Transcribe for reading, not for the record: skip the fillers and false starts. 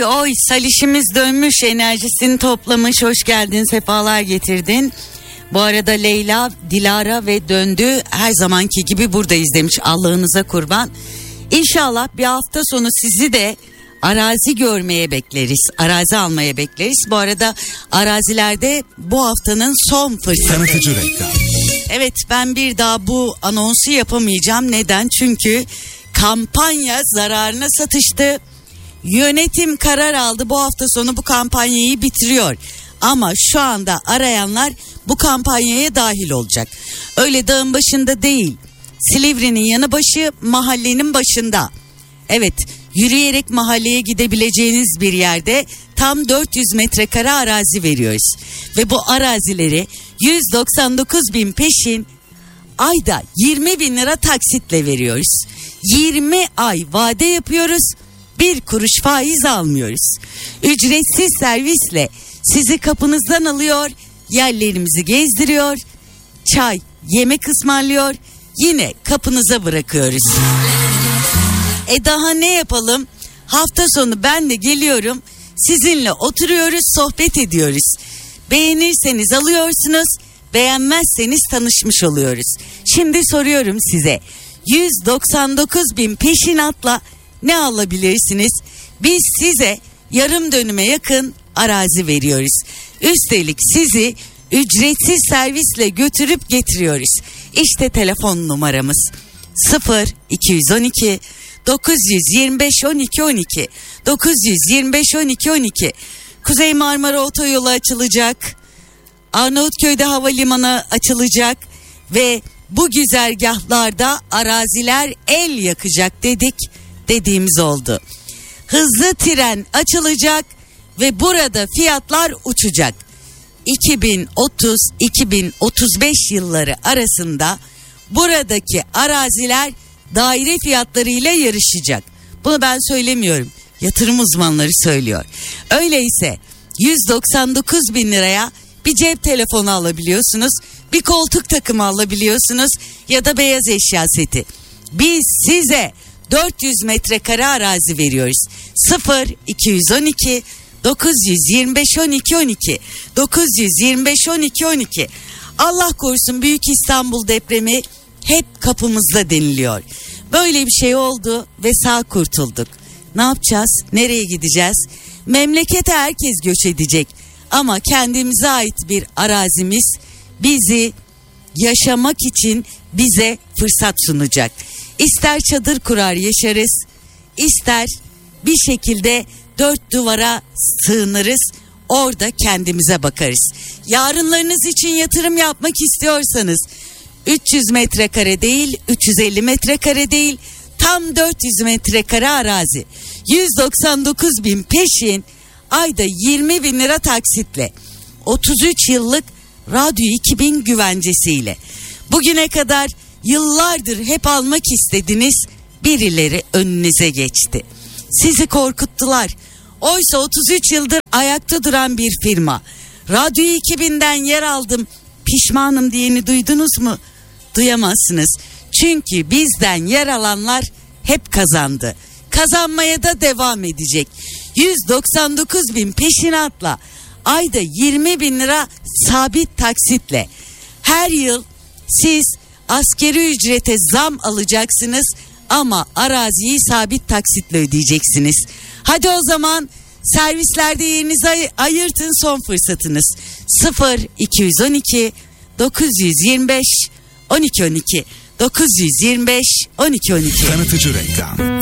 oy Salişimiz dönmüş, enerjisini toplamış. Hoş geldin, sefalar getirdin. Bu arada Leyla, Dilara ve Döndü her zamanki gibi buradayız demiş. Allah'ınıza kurban. İnşallah bir hafta sonu sizi de arazi görmeye bekleriz. Arazi almaya bekleriz. Bu arada arazilerde bu haftanın son fırsatı. Tanıtıcı reklam. Evet, ben bir daha bu anonsu yapamayacağım. Neden? Çünkü kampanya zararına satıştı. Yönetim karar aldı, bu hafta sonu bu kampanyayı bitiriyor. Ama şu anda arayanlar bu kampanyaya dahil olacak. Öyle dağın başında değil, Silivri'nin yanı başı, mahallenin başında. Evet, yürüyerek mahalleye gidebileceğiniz bir yerde tam 400 metrekare arazi veriyoruz. Ve bu arazileri 199 bin peşin, ayda 20 bin lira taksitle veriyoruz. 20 ay vade yapıyoruz, bir kuruş faiz almıyoruz. Ücretsiz servisle sizi kapınızdan alıyor, yerlerimizi gezdiriyor, çay, yemek ısmarlıyor, yine kapınıza bırakıyoruz. Daha ne yapalım? Hafta sonu ben de geliyorum, sizinle oturuyoruz, sohbet ediyoruz. Beğenirseniz alıyorsunuz, beğenmezseniz tanışmış oluyoruz. Şimdi soruyorum size, 199 bin peşinatla ne alabilirsiniz? Biz size yarım dönüme yakın arazi veriyoruz. Üstelik sizi ücretsiz servisle götürüp getiriyoruz. İşte telefon numaramız 0212 925 12 12 925 12 12. Kuzey Marmara Otoyolu açılacak. Arnavutköy'de havalimanı açılacak ve bu güzergahlarda araziler el yakacak dedik, dediğimiz oldu. Hızlı tren açılacak ve burada fiyatlar uçacak. 2030-2035 yılları arasında buradaki araziler daire fiyatlarıyla yarışacak. Bunu ben söylemiyorum, yatırım uzmanları söylüyor. Öyleyse 199 bin liraya bir cep telefonu alabiliyorsunuz, bir koltuk takımı alabiliyorsunuz ya da beyaz eşya seti. Biz size 400 metrekare arazi veriyoruz. 0212 925 12 12 925 12 12. Allah korusun Büyük İstanbul depremi hep kapımızda deniliyor. Böyle bir şey oldu ve sağ kurtulduk. Ne yapacağız? Nereye gideceğiz? Memlekete herkes göç edecek. Ama kendimize ait bir arazimiz bizi yaşamak için bize fırsat sunacak. İster çadır kurar yaşarız, ister bir şekilde dört duvara sığınırız, orada kendimize bakarız. Yarınlarınız için yatırım yapmak istiyorsanız 300 metrekare değil, 350 metrekare değil, tam 400 metrekare arazi, 199 bin peşin, ayda 20 bin lira taksitle, 33 yıllık Radyo 2000 güvencesiyle. Bugüne kadar yıllardır hep almak istediniz, birileri önünüze geçti. Sizi korkuttular. Oysa 33 yıldır ayakta duran bir firma. Radyo 2000'den yer aldım, pişmanım diyeni duydunuz mu? Duyamazsınız. Çünkü bizden yer alanlar hep kazandı. Kazanmaya da devam edecek. 199 bin peşinatla, ayda 20 bin lira sabit taksitle. Her yıl siz asgari ücrete zam alacaksınız ama araziyi sabit taksitle ödeyeceksiniz. Hadi o zaman servislerde yerinizi ayırtın, son fırsatınız. 0212 925 12 12 925 12 12. Tanıtıcı reklam.